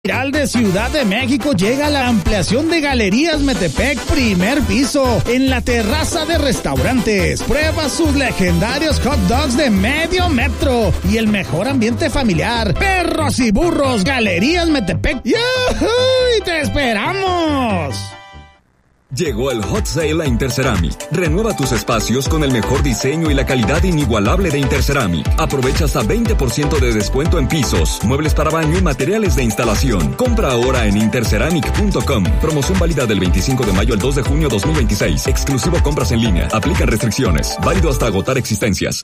Viral de Ciudad de México llega la ampliación de Galerías Metepec, primer piso, en la terraza de restaurantes. Prueba sus legendarios hot dogs de medio metro y el mejor ambiente familiar. Perros y burros, Galerías Metepec. ¡Yuhu! ¡Te esperamos! Llegó el Hot Sale a Interceramic. Renueva tus espacios con el mejor diseño y la calidad inigualable de Interceramic. Aprovecha hasta 20% de descuento en pisos, muebles para baño y materiales de instalación. Compra ahora en interceramic.com. Promoción válida del 25 de mayo al 2 de junio 2026. Exclusivo compras en línea. Aplican restricciones. Válido hasta agotar existencias.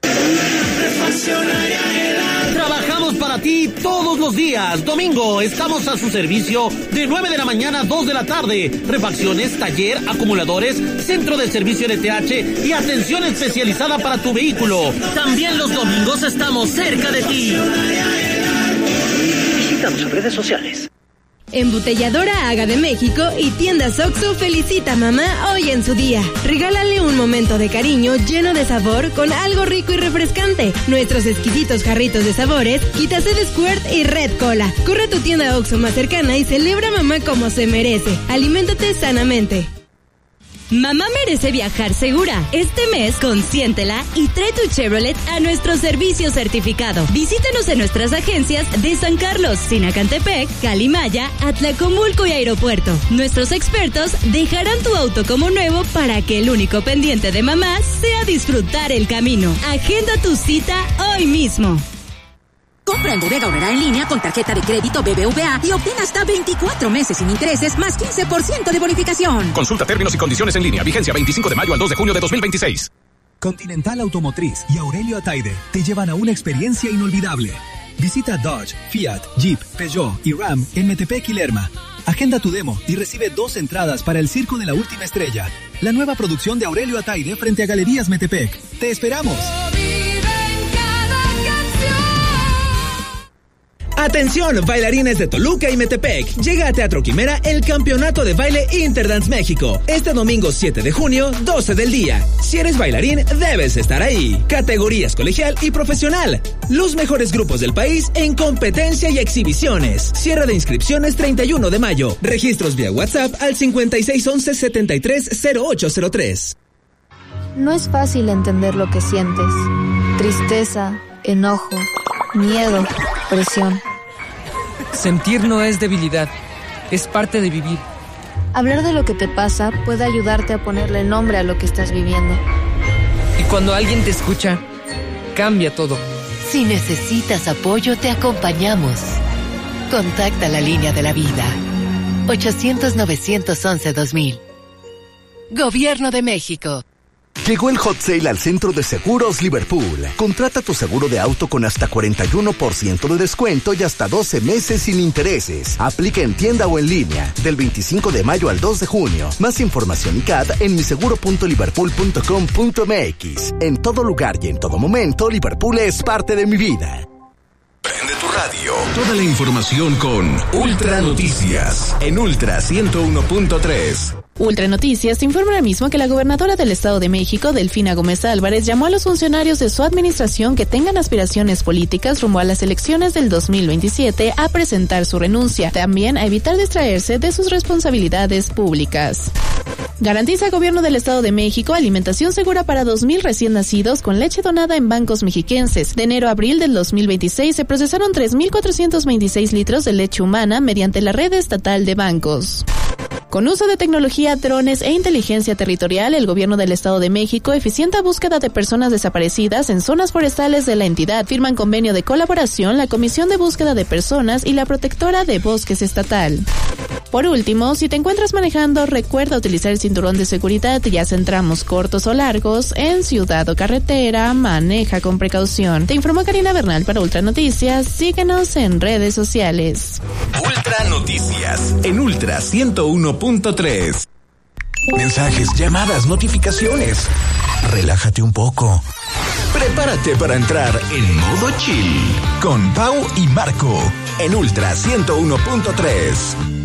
Trabajamos para ti todos los días. Domingo estamos a su servicio de 9 de la mañana a 2 de la tarde. Refacciones, taller, acumuladores, centro de servicio LTH y atención especializada para tu vehículo. También los domingos estamos cerca de ti. Visítanos en redes sociales. Embotelladora Aga de México y Tiendas Oxxo felicita a mamá hoy en su día. Regálale un momento de cariño lleno de sabor con algo rico y refrescante. Nuestros exquisitos jarritos de sabores, Quitased Squirt y Red Cola. Corre a tu tienda Oxxo más cercana y celebra a mamá como se merece. Aliméntate sanamente. Mamá merece viajar segura. Este mes, consiéntela y trae tu Chevrolet a nuestro servicio certificado. Visítanos en nuestras agencias de San Carlos, Sinacantepec, Calimaya, Atlacomulco y Aeropuerto. Nuestros expertos dejarán tu auto como nuevo para que el único pendiente de mamá sea disfrutar el camino. Agenda tu cita hoy mismo. Compra en Bodega Aurrerá en línea con tarjeta de crédito BBVA y obtén hasta 24 meses sin intereses más 15% de bonificación. Consulta términos y condiciones en línea. Vigencia 25 de mayo al 2 de junio de 2026. Continental Automotriz y Aurelio Ataide te llevan a una experiencia inolvidable. Visita Dodge, Fiat, Jeep, Peugeot y Ram en Metepec y Lerma. Agenda tu demo y recibe 2 entradas para el Circo de la Última Estrella, la nueva producción de Aurelio Ataide frente a Galerías Metepec. ¡Te esperamos! Atención, bailarines de Toluca y Metepec. Llega a Teatro Quimera el Campeonato de Baile Interdance México. Este domingo 7 de junio, 12 del día. Si eres bailarín, debes estar ahí. Categorías colegial y profesional. Los mejores grupos del país en competencia y exhibiciones. Cierre de inscripciones 31 de mayo. Registros vía WhatsApp al 5611-730803. No es fácil entender lo que sientes. Tristeza, enojo, miedo, presión. Sentir no es debilidad, es parte de vivir. Hablar de lo que te pasa puede ayudarte a ponerle nombre a lo que estás viviendo. Y cuando alguien te escucha, cambia todo. Si necesitas apoyo, te acompañamos. Contacta la línea de la vida. 800-911-2000. Gobierno de México. Llegó el Hot Sale al Centro de Seguros Liverpool. Contrata tu seguro de auto con hasta 41% de descuento y hasta 12 meses sin intereses. Aplica en tienda o en línea, del 25 de mayo al 2 de junio. Más información y CAD en miseguro.liverpool.com.mx. En todo lugar y en todo momento, Liverpool es parte de mi vida. Prende tu radio. Toda la información con Ultra Noticias en Ultra 101.3. Ultra Noticias informa ahora mismo que la gobernadora del Estado de México, Delfina Gómez Álvarez, llamó a los funcionarios de su administración que tengan aspiraciones políticas rumbo a las elecciones del 2027 a presentar su renuncia, también a evitar distraerse de sus responsabilidades públicas. Garantiza Gobierno del Estado de México alimentación segura para 2,000 recién nacidos con leche donada en bancos mexiquenses. De enero a abril del 2026 se procesaron 3,426 litros de leche humana mediante la red estatal de bancos. Con uso de tecnología, drones e inteligencia territorial, el Gobierno del Estado de México eficienta búsqueda de personas desaparecidas en zonas forestales de la entidad. Firman convenio de colaboración la Comisión de Búsqueda de Personas y la Protectora de Bosques Estatal. Por último, si te encuentras manejando, recuerda utilizar el cinturón de seguridad, ya sea en tramos cortos o largos, en ciudad o carretera, maneja con precaución. Te informó Karina Bernal para Ultra Noticias. Síguenos en redes sociales. Ultra Noticias en Ultra 101.3. Mensajes, llamadas, notificaciones. Relájate un poco. Prepárate para entrar en modo chill con Pau y Marco en Ultra 101.3.